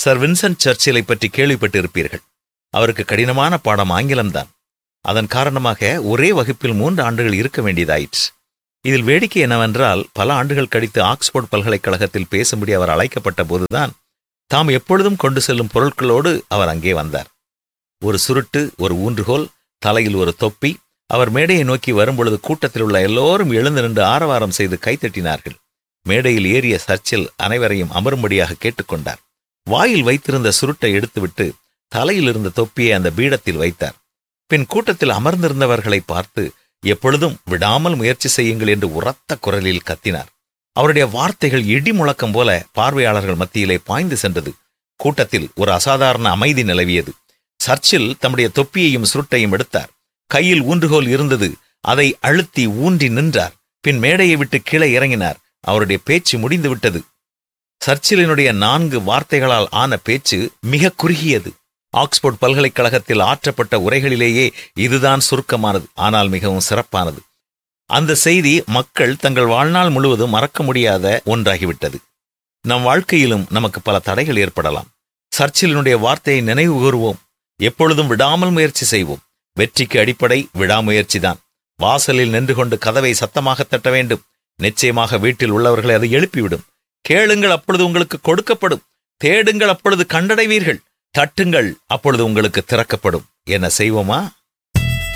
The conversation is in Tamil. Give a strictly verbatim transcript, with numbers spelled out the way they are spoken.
சர் வின்சென்ட் சர்ச்சிலை பற்றி கேள்விப்பட்டிருப்பீர்கள். அவருக்கு கடினமான பாடம் ஆங்கிலம்தான். அதன் காரணமாக ஒரே வகுப்பில் மூன்று ஆண்டுகள் இருக்க வேண்டியதாயிற்று. இதில் வேடிக்கை என்னவென்றால், பல ஆண்டுகள் கழித்து ஆக்ஸ்போர்ட் பல்கலைக்கழகத்தில் பேசும்படி அவர் அழைக்கப்பட்ட போதுதான் தாம் எப்பொழுதும் கொண்டு செல்லும் பொருட்களோடு அவர் அங்கே வந்தார். ஒரு சுருட்டு, ஒரு ஊன்றுகோல், தலையில் ஒரு தொப்பி. அவர் மேடையை நோக்கி வரும்பொழுது கூட்டத்தில் உள்ள எல்லோரும் எழுந்து நின்று ஆரவாரம் செய்து கைத்தட்டினார்கள். மேடையில் ஏறிய சர்ச்சில் அனைவரையும் அமரும்படியாக கேட்டுக்கொண்டார். வாயில் வைத்திருந்த சுருட்டை எடுத்துவிட்டு தலையில் இருந்த தொப்பியை அந்த பீடத்தில் வைத்தார். பின் கூட்டத்தில் அமர்ந்திருந்தவர்களை பார்த்து, எப்பொழுதும் விடாமல் முயற்சி செய்யுங்கள் என்று உரத்த குரலில் கத்தினார். அவருடைய வார்த்தைகள் இடி முழக்கம் போல பார்வையாளர்கள் மத்தியிலே பாய்ந்து சென்றது. கூட்டத்தில் ஒரு அசாதாரண அமைதி நிலவியது. சர்ச்சில் தம்முடைய தொப்பியையும் சுருட்டையும் எடுத்தார். கையில் ஊன்றுகோல் இருந்தது. அதை அழுத்தி ஊன்றி நின்றார். பின் மேடையை விட்டு கீழே இறங்கினார். அவருடைய பேச்சு முடிந்து விட்டது. சர்ச்சிலினுடைய நான்கு வார்த்தைகளால் ஆன பேச்சு மிக குறுகியது. ஆக்ஸ்போர்ட் பல்கலைக்கழகத்தில் ஆற்றப்பட்ட உரைகளிலேயே இதுதான் சுருக்கமானது, ஆனால் மிகவும் சிறப்பானது. அந்த செய்தி மக்கள் தங்கள் வாழ்நாள் முழுவதும் மறக்க முடியாத ஒன்றாகிவிட்டது. நம் வாழ்க்கையிலும் நமக்கு பல தடைகள் ஏற்படலாம். சர்ச்சிலினுடைய வார்த்தையை நினைவு கூறுவோம். எப்பொழுதும் விடாமல் முயற்சி செய்வோம். வெற்றிக்கு அடிப்படை விடாமுயற்சிதான். வாசலில் நின்று கொண்டு கதவை சத்தமாக தட்ட வேண்டும். நிச்சயமாக வீட்டில் உள்ளவர்களை அதை எழுப்பிவிடும். கேளுங்கள், அப்பொழுது உங்களுக்கு கொடுக்கப்படும். தேடுங்கள், அப்பொழுது கண்டடைவீர்கள். தட்டுங்கள், அப்பொழுது உங்களுக்கு திறக்கப்படும். என்ன செய்வோமா?